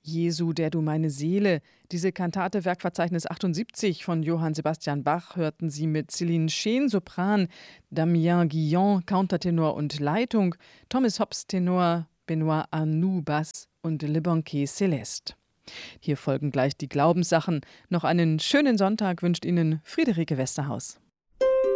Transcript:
Jesu, der du meine Seele. Diese Kantate Werkverzeichnis 78 von Johann Sebastian Bach hörten Sie mit Céline Scheen, Sopran, Damien Guillon, Countertenor und Leitung, Thomas Hobbs Tenor, Benoit Arnoux Bass und Le Banquier Céleste. Hier folgen gleich die Glaubenssachen. Noch einen schönen Sonntag wünscht Ihnen Friederike Westerhaus.